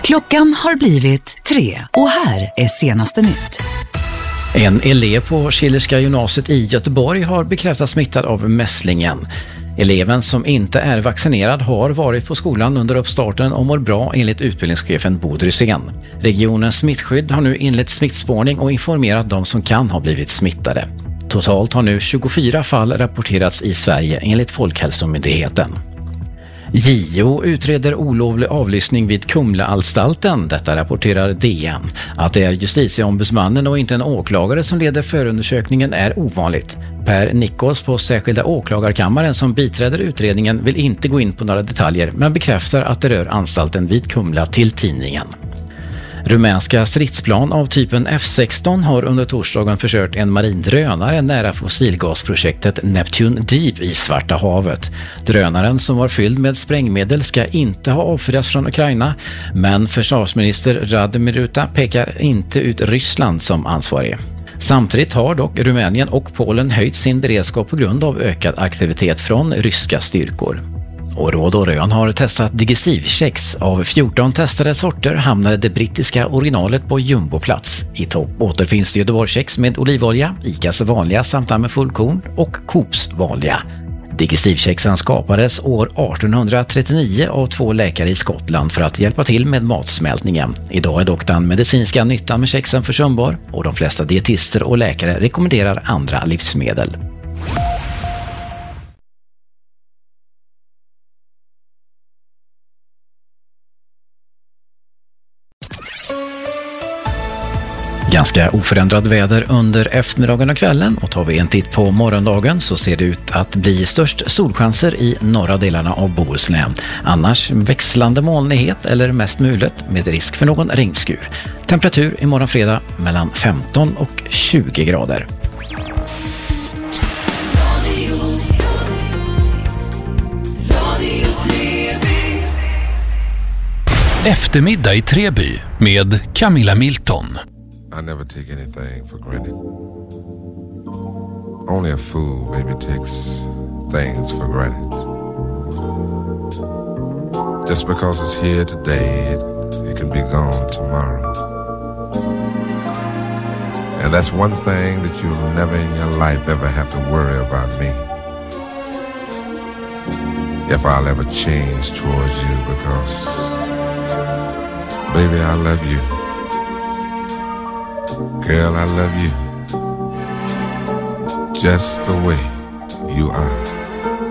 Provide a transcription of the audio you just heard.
Klockan har blivit 3 och här är senaste nytt. En elev på Schillerska gymnasiet i Göteborg har bekräftats smittad av mässlingen. Eleven som inte är vaccinerad har varit på skolan under uppstarten och mår bra enligt utbildningschefen Bo Drysén. Regionens smittskydd har nu inlett smittspårning och informerat de som kan ha blivit smittade. Totalt har nu 24 fall rapporterats i Sverige enligt Folkhälsomyndigheten. JO utreder olovlig avlyssning vid Kumlaanstalten. Detta rapporterar DN. Att det är justitieombudsmannen och inte en åklagare som leder förundersökningen är ovanligt. Per Nikos på särskilda åklagarkammaren som biträder utredningen vill inte gå in på några detaljer men bekräftar att det rör anstalten vid Kumla till tidningen. Rumänska stridsplan av typen F-16 har under torsdagen försört en marin drönare nära fossilgasprojektet Neptune Deep i Svarta havet. Drönaren som var fylld med sprängmedel ska inte ha avfyrats från Ukraina, men försvarsminister Radomir Ruta pekar inte ut Ryssland som ansvarig. Samtidigt har dock Rumänien och Polen höjt sin beredskap på grund av ökad aktivitet från ryska styrkor. Och Råd och Rön har testat digestivkex. Av 14 testade sorter hamnade det brittiska originalet på jumboplats. I topp återfinns det Göteborgskex med olivolja, Icas vanliga samt med fullkorn och Coops vanliga. Digestivkexen skapades år 1839 av 2 läkare i Skottland för att hjälpa till med matsmältningen. Idag är dock den medicinska nyttan med kexen försumbar och de flesta dietister och läkare rekommenderar andra livsmedel. Ganska oförändrat väder under eftermiddagen och kvällen, och tar vi en titt på morgondagen så ser det ut att bli störst solchanser i norra delarna av Bohuslän. Annars växlande molnighet eller mest mulet med risk för någon regnskur. Temperatur imorgon fredag mellan 15 och 20 grader. Eftermiddag i Treby med Camilla Milton. I never take anything for granted. Only a fool maybe takes things for granted. Just because it's here today, it can be gone tomorrow. And that's one thing that you'll never in your life ever have to worry about me. If I'll ever change towards you, because baby, I love you. Girl, I love you just the way you are.